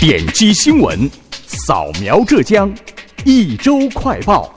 点击新闻，扫描浙江，一周快报。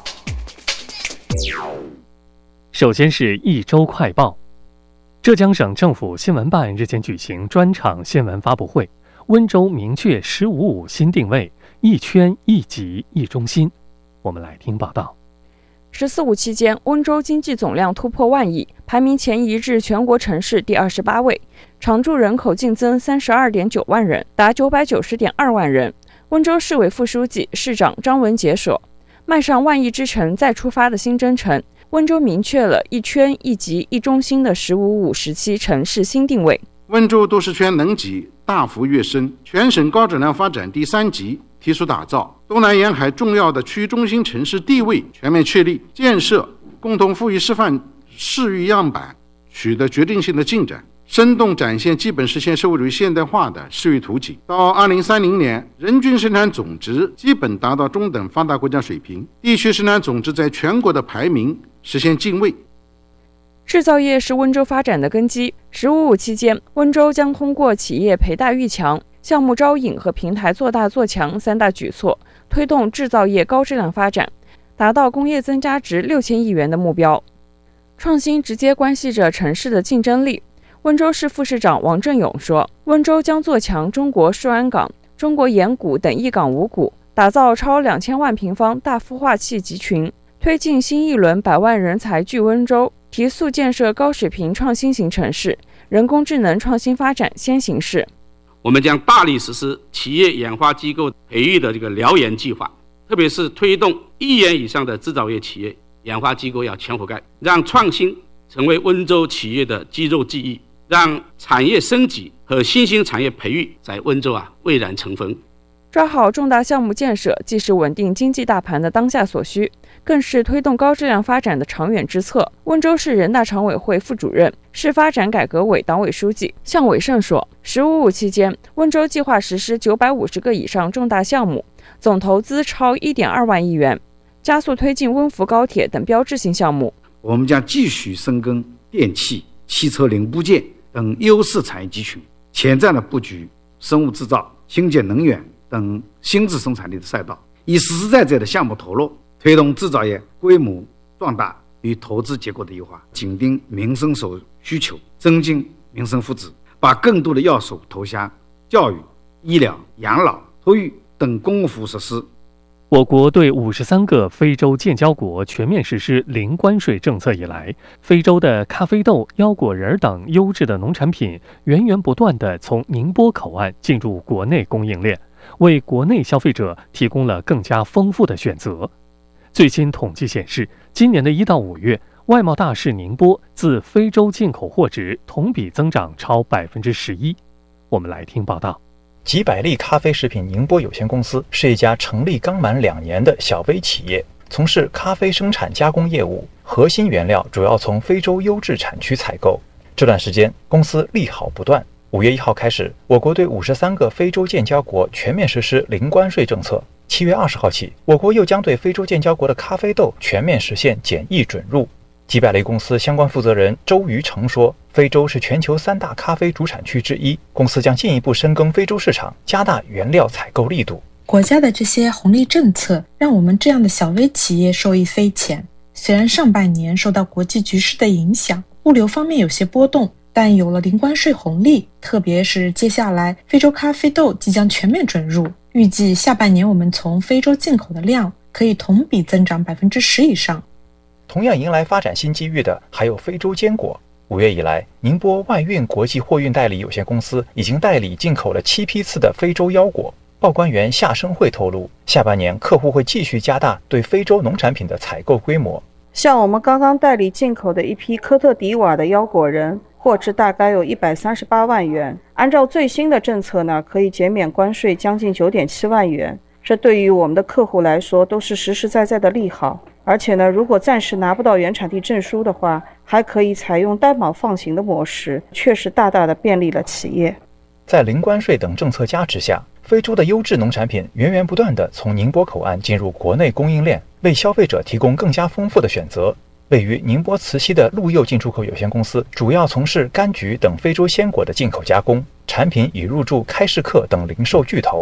首先是一周快报。浙江省政府新闻办日前举行专场新闻发布会，温州明确“15.5”新定位，一圈一级一中心。我们来听报道。 “14.5”期间，温州经济总量突破万亿，排名前移至全国城市第28位，常住人口净增32.9万人，达990.2万人。温州市委副书记、市长张文杰说：“迈上万亿之城再出发的新征程，温州明确了一圈一级一中心的“15.5”时期城市新定位。 温州都市圈能级大幅跃升，全省高质量发展第3级提出打造，东南沿海重要的区域中心城市地位全面确立，建设共同富裕示范市域样板取得决定性的进展，生动展现基本实现社会主义现代化的市域图景。到2030年，人均生产总值基本达到中等发达国家水平，地区生产总值在全国的排名实现进位。 制造业是温州发展的根基。“15.5”期间，温州将通过企业培大育强、项目招引和平台做大做强3大举措，推动制造业高质量发展，达到工业增加值6000亿元的目标。创新直接关系着城市的竞争力。温州市副市长王振勇说：“温州将做强中国顺安港、中国盐谷等一港5股，打造超2000万平方大孵化器集群，推进新一轮100万人才聚温州，提速建设高水平创新型城市，人工智能创新发展先行市。” 我们将大力实施企业研发机构培育的燎原计划，特别是推动1亿元以上的制造业企业研发机构要全覆盖，让创新成为温州企业的肌肉记忆，让产业升级和新兴产业培育在温州蔚然成风。 抓好重大项目建设，既是稳定经济大盘的当下所需，更是推动高质量发展的长远之策。温州市人大常委会副主任、市发展改革委党委书记向伟胜说：“15.5”期间，温州计划实施950个以上重大项目，总投资超1.2万亿元，加速推进温涪高铁等标志性项目。 我们将继续深耕电气、汽车零部件等优势产业集群，前瞻地布局生物制造、清洁能源等新质生产力的赛道，以实实在在的项目投入，推动制造业规模壮大与投资结构的优化，紧盯民生需求，增进民生福祉，把更多的要素投向教育、医疗、养老、托育等公共服务设施。 我国对53个非洲建交国全面实施零关税政策以来，非洲的咖啡豆、腰果仁等优质的农产品源源不断地从宁波口岸进入国内供应链，为国内消费者提供了更加丰富的选择。最新统计显示，今年的1到5月，外贸大市宁波自非洲进口货值同比增长超11%。我们来听报道。 吉百利咖啡食品宁波有限公司是一家成立刚满2年的小微企业，从事咖啡生产加工业务，核心原料主要从非洲优质产区采购。这段时间，公司利好不断。5月1号开始，我国对53个非洲建交国全面实施零关税政策。7月20号起，我国又将对非洲建交国的咖啡豆全面实现检疫准入。吉百利公司相关负责人周瑜成说，非洲是全球3大咖啡主产区之一，公司将进一步深耕非洲市场，加大原料采购力度。 国家的这些红利政策让我们这样的小微企业受益匪浅。虽然上半年受到国际局势的影响，物流方面有些波动，但有了零关税红利，特别是接下来非洲咖啡豆即将全面准入，预计下半年我们从非洲进口的量可以同比增长10%以上。 同样迎来发展新机遇的还有非洲坚果。5月以来，宁波外运国际货运代理有限公司已经代理进口了7批次的非洲腰果。报关员夏生慧透露，下半年客户会继续加大对非洲农产品的采购规模。 像我们刚刚代理进口的一批科特迪瓦的腰果仁，货值大概有138万元，按照最新的政策呢，可以减免关税将近9.7万元。这对于我们的客户来说都是实实在在的利好。而且呢，如果暂时拿不到原产地证书的话，还可以采用担保放行的模式，确实大大的便利了企业。 在零关税等政策加持下，非洲的优质农产品源源不断地从宁波口岸进入国内供应链，为消费者提供更加丰富的选择。位于宁波慈溪的陆佑进出口有限公司主要从事柑橘等非洲鲜果的进口加工，产品已入驻开市客等零售巨头。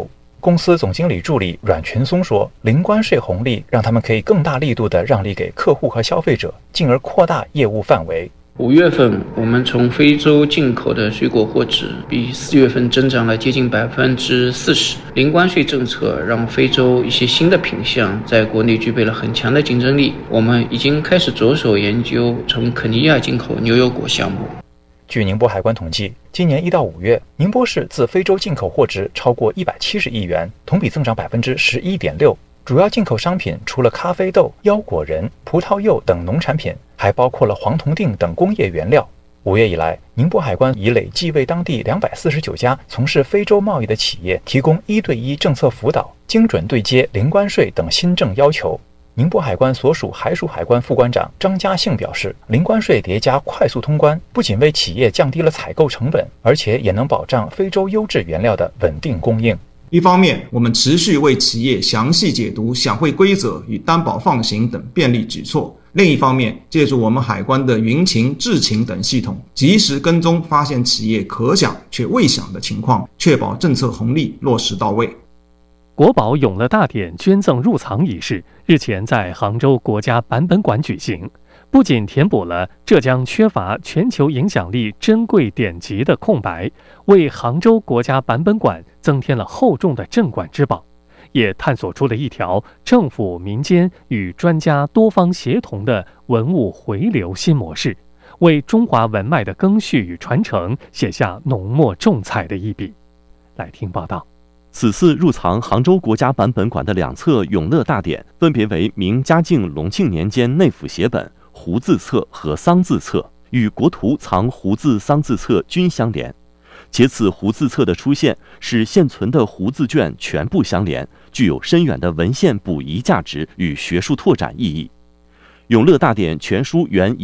公司总经理助理阮群松说，零关税红利让他们可以更大力度地让利给客户和消费者，进而扩大业务范围。 5月份，我们从非洲进口的水果货值比4月份增长了接近40%。零关税政策让非洲一些新的品项在国内具备了很强的竞争力。我们已经开始着手研究从肯尼亚进口牛油果项目。 据宁波海关统计，今年1到5月，宁波市自非洲进口货值超过170亿元，同比增长11.6%。主要进口商品除了咖啡豆、腰果仁、葡萄柚等农产品，还包括了黄铜锭等工业原料。5月以来，宁波海关已累计为当地249家从事非洲贸易的企业提供1对1政策辅导，精准对接零关税等新政要求。宁波海关所属海属海关副关长张家兴表示，零关税叠加快速通关，不仅为企业降低了采购成本，而且也能保障非洲优质原料的稳定供应。 一方面，我们持续为企业详细解读享惠规则与担保放行等便利举措；另一方面，借助我们海关的云情、智情等系统，及时跟踪发现企业可想却未想的情况，确保政策红利落实到位。 国宝永乐大典捐赠入藏仪式日前在杭州国家版本馆举行，不仅填补了浙江缺乏全球影响力珍贵典籍的空白，为杭州国家版本馆增添了厚重的镇馆之宝，也探索出了一条政府、民间与专家多方协同的文物回流新模式，为中华文脉的更续与传承写下浓墨重彩的一笔。来听报道。 此次入藏杭州国家版本馆的2册《永乐大典》，分别为明嘉靖、隆庆年间内府写本、胡字册和桑字册，与国图藏胡字、桑字册均相连。且此胡字册的出现，使现存的胡字卷全部相连，具有深远的文献补遗价值与学术拓展意义。《永乐大典》全书原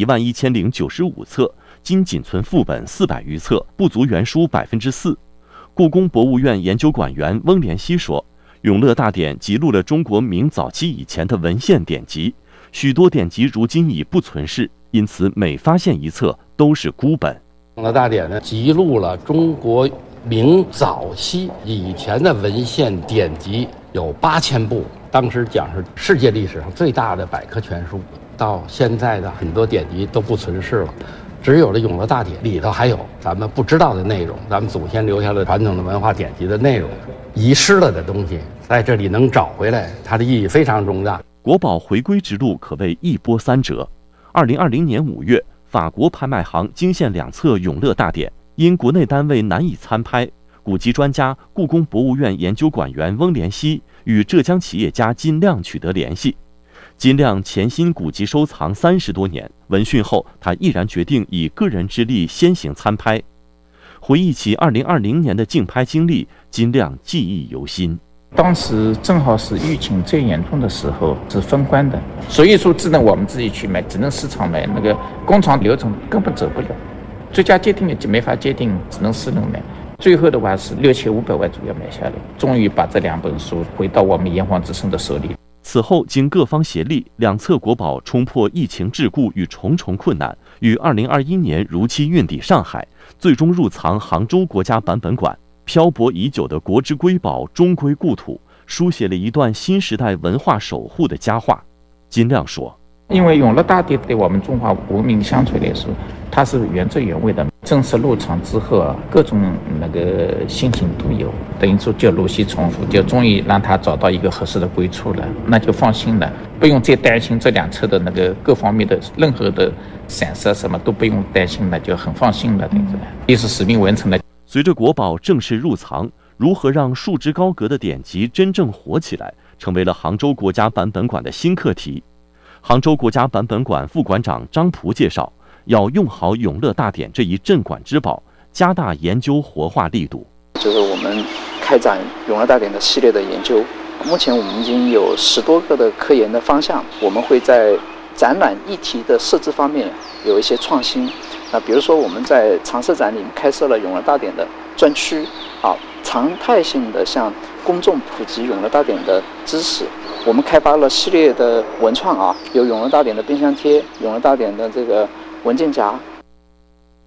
11095册，今仅存副本400余册，不足原书4%。故宫博物院研究馆员翁连熙说，永乐大典记录了中国明早期以前的文献典籍，许多典籍如今已不存世，因此每发现一册都是孤本。 永乐大典呢，记录了中国明早期以前的文献典籍有8000部，当时讲是世界历史上最大的百科全书。到现在的很多典籍都不存世了，只有了《永乐大典》里头还有咱们不知道的内容，咱们祖先留下的传统的文化典籍的内容，遗失了的东西在这里能找回来，它的意义非常重大。 国宝回归之路可谓一波三折。2020年5月，法国拍卖行惊现2册《永乐大典》，因国内单位难以参拍，古籍专家、故宫博物院研究馆员翁连熙与浙江企业家金亮取得联系。金亮潜心古籍收藏30多年，闻讯后，他毅然决定以个人之力先行参拍。回忆起2020年的竞拍经历，金亮记忆犹新。 当时正好是疫情最严重的时候，是封关的，所以说只能我们自己去买，只能市场买，那个工厂流程根本走不了，最佳界定也没法界定，只能私人买。最后的话是6500万左右买下来，终于把这2本书回到我们炎黄之声的手里。 此后，经各方协力，2册国宝冲破疫情桎梏与重重困难，于2021年如期运抵上海，最终入藏杭州国家版本馆。漂泊已久的国之瑰宝终归故土，书写了一段新时代文化守护的佳话。金亮说， 因为永乐大典对我们中华文明相传来说，它是原汁原味的。正式入场之后，各种那个心情都有，等于说就如期重复，就终于让他找到一个合适的归处了，那就放心了，不用再担心这2册的那个各方面的任何的闪失什么都不用担心了，就很放心了，等于说历史使命完成了。 随着国宝正式入藏，如何让束之高阁的典籍真正火起来，成为了杭州国家版本馆的新课题。杭州国家版本馆副馆长张璞介绍，要用好永乐大典这一镇馆之宝，加大研究活化力度。 就是我们开展永乐大典的系列的研究，目前我们已经有10多个的科研的方向，我们会在展览议题的设置方面有一些创新。那比如说我们在常设展里开设了永乐大典的专区，常态性的向公众普及永乐大典的知识。我们开发了系列的文创有永乐大典的冰箱贴，永乐大典的这个文件夹。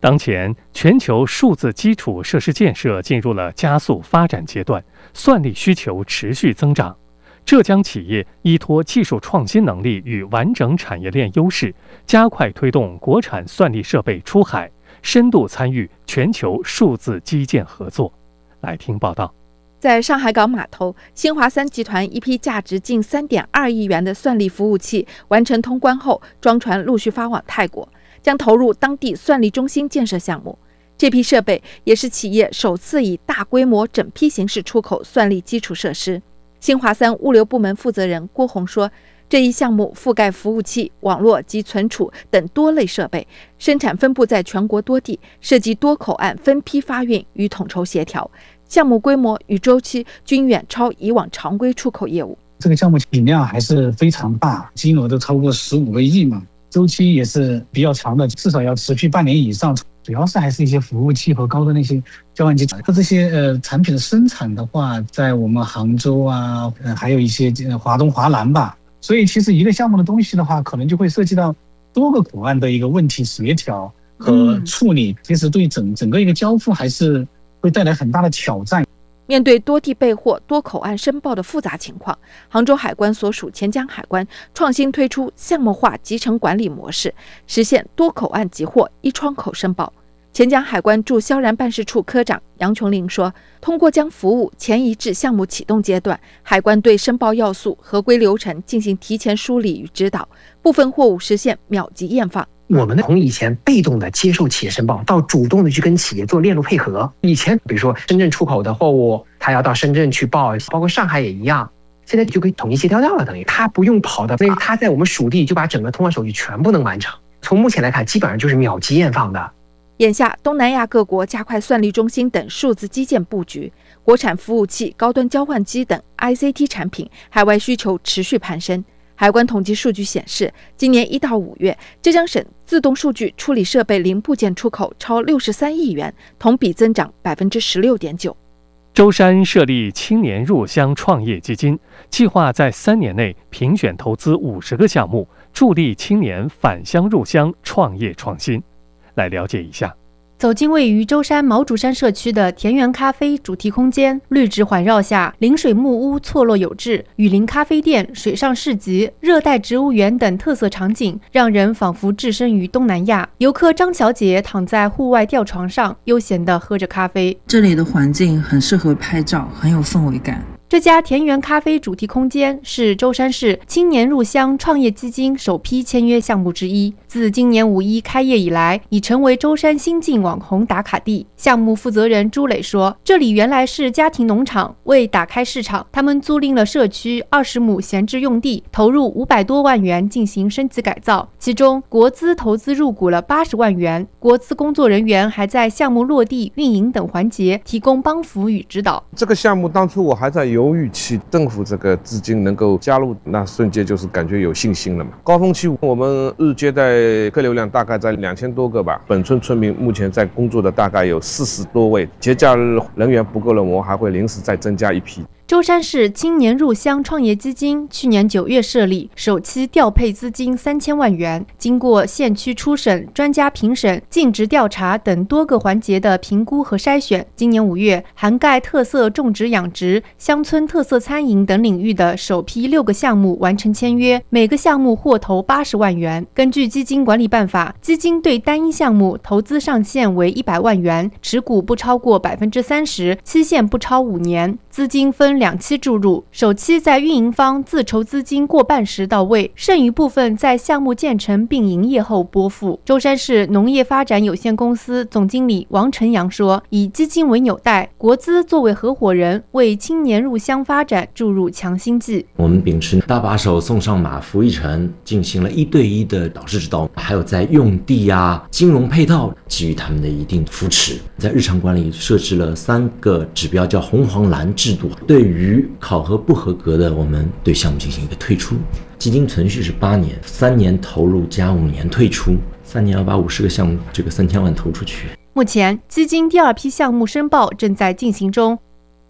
当前，全球数字基础设施建设进入了加速发展阶段，算力需求持续增长。浙江企业依托技术创新能力与完整产业链优势，加快推动国产算力设备出海，深度参与全球数字基建合作。来听报道。 在上海港码头，新华三集团一批价值近3.2亿元的算力服务器完成通关后，装船陆续发往泰国，将投入当地算力中心建设项目。这批设备也是企业首次以大规模整批形式出口算力基础设施。新华三物流部门负责人郭红说，这一项目覆盖服务器、网络及存储等多类设备，生产分布在全国多地，涉及多口岸分批发运与统筹协调，项目规模与周期均远超以往常规出口业务。 这个项目体量还是非常大，金额都超过15个亿嘛，周期也是比较长的，至少要持续半年以上。主要是还是一些服务器和高端的一些交换机。它这些产品的生产的话，在我们杭州啊，还有一些华东、华南吧。所以其实一个项目的东西的话，可能就会涉及到多个口岸的一个问题协调和处理，其实对整个一个交付还是会带来很大的挑战。 面对多地备货、多口岸申报的复杂情况，杭州海关所属钱江海关创新推出项目化集成管理模式，实现多口岸集货、一窗口申报。钱江海关驻萧然办事处科长杨琼林说，通过将服务前移至项目启动阶段，海关对申报要素、合规流程进行提前梳理与指导，部分货物实现秒级验放。 我们从以前被动的接受企业申报，到主动的去跟企业做链路配合。以前比如说深圳出口的货物，他要到深圳去报，包括上海也一样，现在就可以统一协调掉了，等于他不用跑的，所以他在我们属地就把整个通关手续全部能完成。从目前来看，基本上就是秒级验放的。 眼下，东南亚各国加快算力中心等数字基建布局，国产服务器、高端交换机等 ICT 产品海外需求持续攀升。海关统计数据显示，今年1到5月，浙江省自动数据处理设备零部件出口超63亿元，同比增长16.9%。 舟山设立青年入乡创业基金，计划在3年内评选投资50个项目，助力青年返乡入乡创业创新。来了解一下。 走进位于舟山毛竹山社区的田园咖啡主题空间，绿植环绕下，临水木屋错落有致，雨林咖啡店、水上市集、热带植物园等特色场景，让人仿佛置身于东南亚。游客张小姐躺在户外吊床上，悠闲地喝着咖啡。 这里的环境很适合拍照，很有氛围感。 这家田园咖啡主题空间是舟山市青年入乡创业基金首批签约项目之一。自今年5一开业以来，已成为舟山新晋网红打卡地。项目负责人朱磊说，这里原来是家庭农场，为打开市场，他们租赁了社区20亩闲置用地，投入500多万元进行升级改造，其中国资投资入股了80万元，国资工作人员还在项目落地、运营等环节提供帮扶与指导。 这个项目当初我还在犹豫期，政府这个资金能够加入，那瞬间就是感觉有信心了嘛。高峰期我们日接待客流量大概在2000多个吧，本村村民目前在工作的大概有40多位，节假日人员不够了，我们还会临时再增加一批。 舟山市青年入乡创业基金去年9月设立，首期调配资金3000万元，经过县区初审、专家评审、尽职调查等多个环节的评估和筛选，今年5月涵盖特色种植养殖、乡村特色餐饮等领域的首批6个项目完成签约，每个项目获投80万元。根据基金管理办法，基金对单一项目投资上限为100万元，持股不超过30%，期限不超5年，资金分2期注入，首期在运营方自筹资金过半时到位，剩余部分在项目建成并营业后拨付。舟山市农业发展有限公司总经理王晨阳说，以基金为纽带，国资作为合伙人，为青年入乡发展注入强心剂。 我们秉持大把手送上马扶一程，进行了1对1的导师指导，还有在用地金融配套给予他们的一定扶持。在日常管理设置了3个指标，叫红黄蓝制度，对于考核不合格的，我们对项目进行一个退出。基金存续是8年，3年投入加5年退出，3年要把50个项目这个3000万投出去。 目前基金第2批项目申报正在进行中。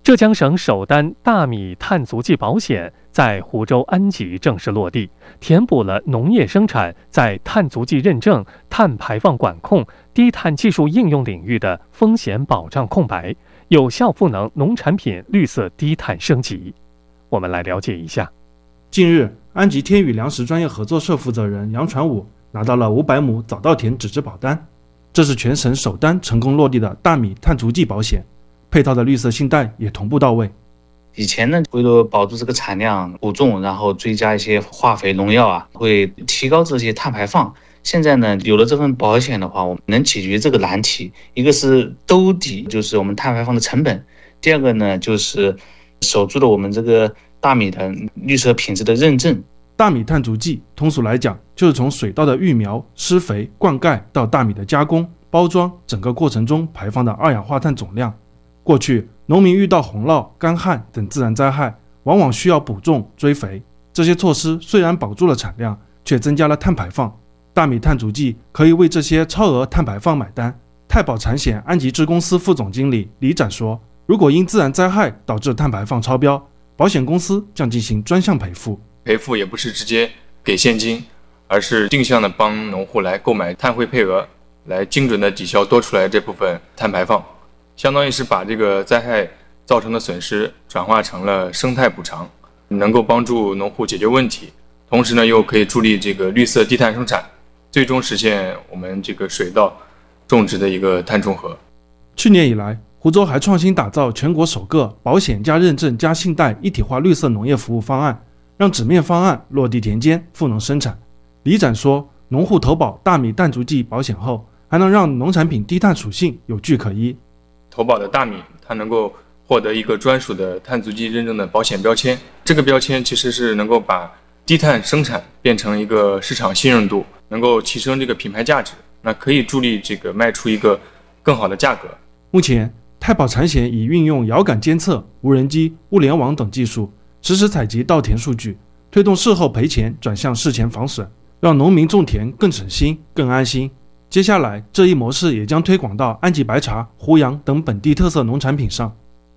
浙江省首单大米碳足迹保险在湖州安集正式落地，填补了农业生产在碳足迹认证、碳排放管控、低碳技术应用领域的风险保障空白，有效赋能农产品绿色低碳升级。我们来了解一下。 近日，安集天宇粮食专业合作社负责人杨传武拿到了500亩早稻田纸质保单，这是全省首单成功落地的大米碳足迹保险，配套的绿色信贷也同步到位。 以前呢，为了保住这个产量补种，然后追加一些化肥农药啊，会提高这些碳排放。现在呢，有了这份保险的话，我们能解决这个难题。一个是兜底，就是我们碳排放的成本；第二个呢，就是守住了我们这个大米的绿色品质的认证。 大米碳足迹，通俗来讲，就是从水稻的育苗、施肥、灌溉到大米的加工、包装，整个过程中排放的二氧化碳总量。过去，农民遇到洪涝、干旱等自然灾害，往往需要补种、追肥。这些措施虽然保住了产量，却增加了碳排放。大米碳足迹可以为这些超额碳排放买单。太保产险安集支公司副总经理李展说，如果因自然灾害导致碳排放超标，保险公司将进行专项赔付。 赔付也不是直接给现金，而是定向的帮农户来购买碳汇配额，来精准的抵消多出来这部分碳排放，相当于是把这个灾害造成的损失转化成了生态补偿，能够帮助农户解决问题，同时呢又可以助力这个绿色低碳生产，最终实现我们这个水稻种植的一个碳中和。 去年以来，湖州还创新打造全国首个保险加认证加信贷一体化绿色农业服务方案，让纸面方案落地田间，赋能生产。李展说，农户投保大米碳足迹保险后，还能让农产品低碳属性有据可依。 投保的大米，它能够获得一个专属的碳足迹认证的保险标签，这个标签其实是能够把低碳生产变成一个市场信任度，能够提升这个品牌价值，那可以助力这个卖出一个更好的价格。 目前，太保产险已运用遥感监测、无人机、物联网等技术，实时采集稻田数据，推动事后赔钱转向事前防损，让农民种田更省心、更安心。接下来，这一模式也将推广到安集白茶、胡杨等本地特色农产品上。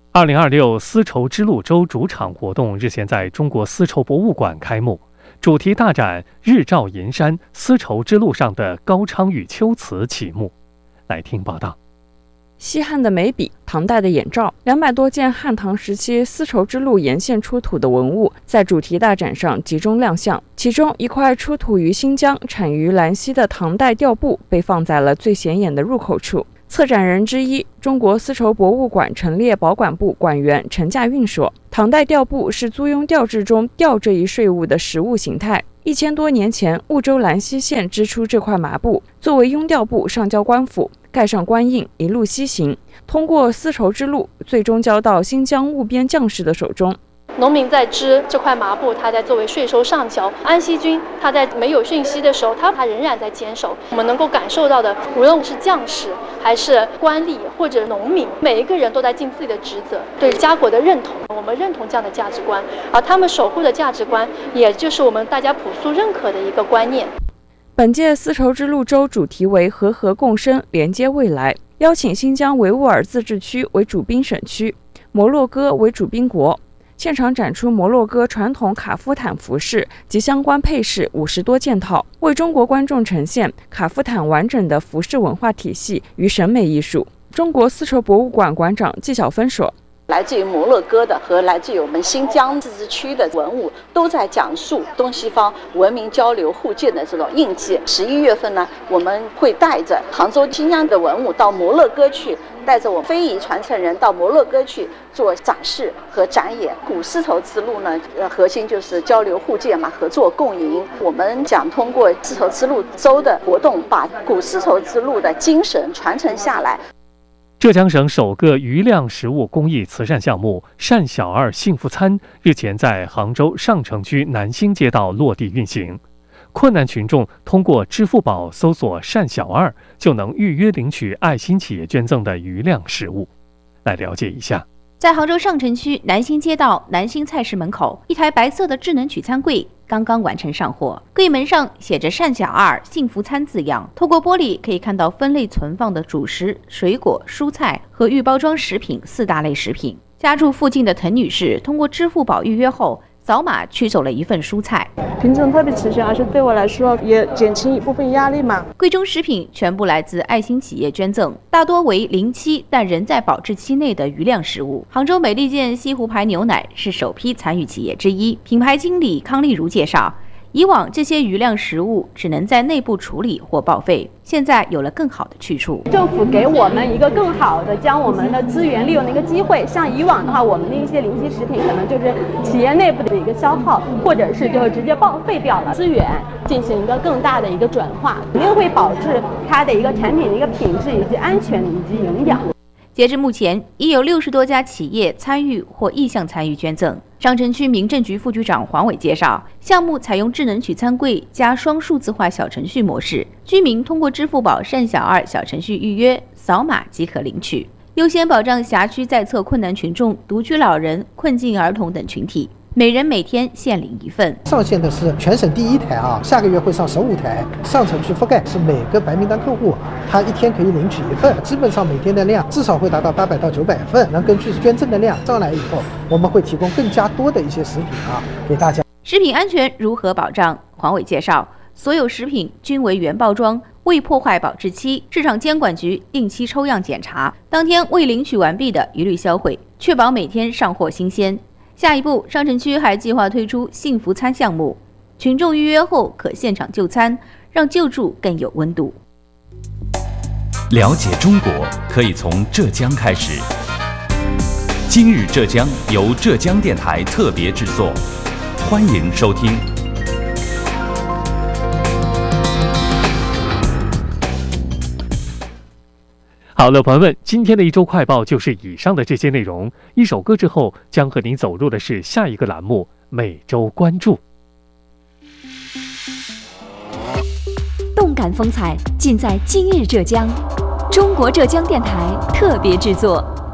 2026丝绸之路周主场活动日前在中国丝绸博物馆开幕，主题大展“日照银山，丝绸之路上的高昌与秋瓷”启幕。来听报道。 西汉的眉笔，唐代的眼罩，200多件汉唐时期丝绸之路沿线出土的文物，在主题大展上集中亮相。其中一块出土于新疆、产于兰溪的唐代吊布被放在了最显眼的入口处。策展人之一，中国丝绸博物馆陈列保管部馆员陈家运说，唐代吊布是租庸调制中吊这一税务的实物形态。1000多年前，婺州兰溪县织出这块麻布，作为庸调布上交官府，盖上官印，一路西行，通过丝绸之路，最终交到新疆务边将士的手中。 农民在织这块麻布，他在作为税收上交；安西军他在没有讯息的时候，他仍然在坚守。我们能够感受到的，无论是将士还是官吏或者农民，每一个人都在尽自己的职责，对家国的认同，我们认同这样的价值观，而他们守护的价值观，也就是我们大家朴素认可的一个观念。 本届丝绸之路周主题为和合共生，连接未来，邀请新疆维吾尔自治区为主宾省区，摩洛哥为主宾国。现场展出摩洛哥传统卡夫坦服饰及相关配饰50多件套，为中国观众呈现卡夫坦完整的服饰文化体系与审美艺术。中国丝绸博物馆馆长纪晓芬说， 来自于摩洛哥的和来自于我们新疆自治区的文物，都在讲述东西方文明交流互鉴的这种印记。11月份呢，我们会带着杭州、新疆的文物到摩洛哥去，带着我们非遗传承人到摩洛哥去做展示和展演。古丝绸之路呢，核心就是交流互鉴嘛，合作共赢。我们讲通过丝绸之路周的活动，把古丝绸之路的精神传承下来。 浙江省首个余量食物公益慈善项目“善小二幸福餐”日前在杭州上城区南兴街道落地运行。困难群众通过支付宝搜索“善小二”，就能预约领取爱心企业捐赠的余量食物。来了解一下。 在杭州上城区南兴街道南兴菜市门口，一台白色的智能取餐柜刚刚完成上货，柜门上写着“善小二幸福餐”字样。透过玻璃可以看到分类存放的主食、水果、蔬菜和预包装食品4大类食品。 家住附近的滕女士通过支付宝预约后，扫码取走了一份蔬菜。 品种特别齐全，而且对我来说也减轻一部分压力嘛。 贵中食品全部来自爱心企业捐赠，大多为临期但仍在保质期内的余量食物。杭州美利坚西湖牌牛奶是首批参与企业之一。品牌经理康丽如介绍，以往这些余量食物只能在内部处理或报废，现在有了更好的去处。 政府给我们一个更好的将我们的资源利用的一个机会。像以往的话，我们的一些临期食品可能就是企业内部的一个消耗，或者是就直接报废掉了，资源进行一个更大的一个转化，肯定会保质它的一个产品的一个品质以及安全以及营养。 截至目前，已有60多家企业参与或意向参与捐赠。上城区民政局副局长黄伟介绍，项目采用智能取餐柜加双数字化小程序模式，居民通过支付宝善小2小程序预约，扫码即可领取，优先保障辖区在册困难群众、独居老人、困境儿童等群体。每人每天限领1份。 上线的是全省第1台啊，下个月会上15台。上程序覆盖是每个白名单客户，他一天可以领取1份，基本上每天的量至少会达到800到900份。那根据捐赠的量上来以后，我们会提供更加多的一些食品给大家。 食品安全如何保障？黄伟介绍，所有食品均为原包装，未破坏保质期。市场监管局定期抽样检查，当天未领取完毕的一律销毁，确保每天上货新鲜。下一步，上城区还计划推出幸福餐项目，群众预约后可现场就餐，让救助更有温度。 了解中国可以从浙江开始。今日浙江由浙江电台特别制作，欢迎收听。 好了，朋友们，今天的一周快报就是以上的这些内容。一首歌之后，将和您走入的是下一个栏目——每周关注。 动感风采尽在今日浙江，中国浙江电台特别制作。